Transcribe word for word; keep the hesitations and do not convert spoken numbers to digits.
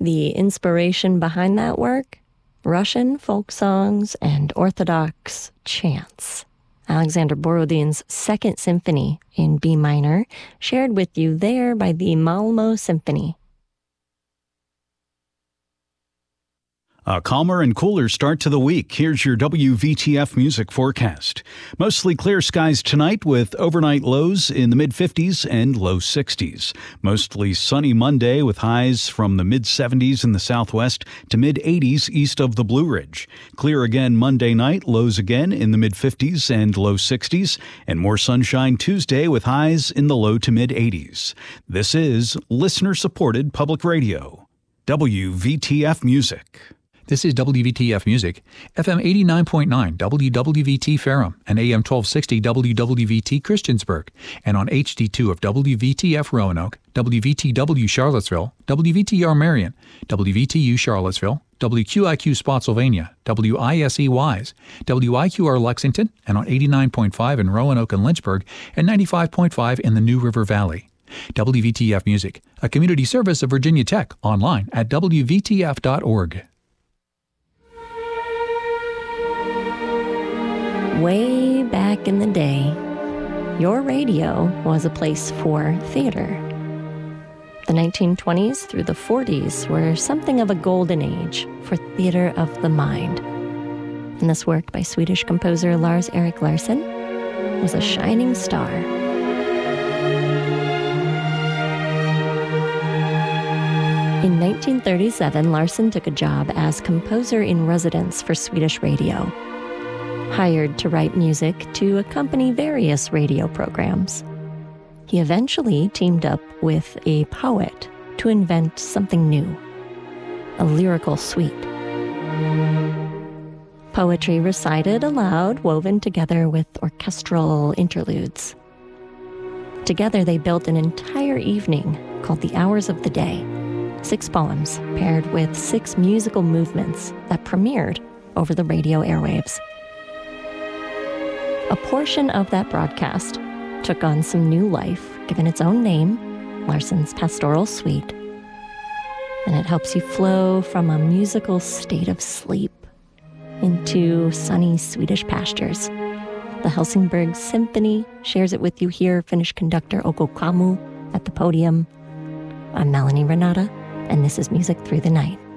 The inspiration behind that work? Russian folk songs and Orthodox chants. Alexander Borodin's Second Symphony in B minor, shared with you there by the Malmo Symphony. A calmer and cooler start to the week. Here's your W V T F music forecast. Mostly clear skies tonight with overnight lows in the mid-fifties and low sixties. Mostly sunny Monday with highs from the mid-seventies in the southwest to mid-eighties east of the Blue Ridge. Clear again Monday night, lows again in the mid-fifties and low sixties, and more sunshine Tuesday with highs in the low to mid-eighties. This is listener-supported public radio. W V T F Music. This is W V T F Music, F M eighty-nine point nine W W V T Ferrum and A M twelve sixty W W V T Christiansburg, and on H D two of W V T F Roanoke, W V T W Charlottesville, W V T R Marion, W V T U Charlottesville, W Q I Q Spotsylvania, W I S E Wise, W I Q R Lexington, and on eighty-nine point five in Roanoke and Lynchburg, and ninety-five point five in the New River Valley. W V T F Music, a community service of Virginia Tech, online at W V T F dot org. Way back in the day, your radio was a place for theater. The nineteen twenties through the forties were something of a golden age for theater of the mind. And this work by Swedish composer Lars-Erik Larsson was a shining star. In nineteen thirty-seven, Larsson took a job as composer-in-residence for Swedish radio, hired to write music to accompany various radio programs. He eventually teamed up with a poet to invent something new, a lyrical suite. Poetry recited aloud, woven together with orchestral interludes. Together they built an entire evening called The Hours of the Day, six poems paired with six musical movements that premiered over the radio airwaves. A portion of that broadcast took on some new life, given its own name, Larsson's Pastoral Suite. And it helps you flow from a musical state of sleep into sunny Swedish pastures. The Helsingborg Symphony shares it with you here, Finnish conductor Oko Kamu at the podium. I'm Melanie Renata, and this is Music Through the Night.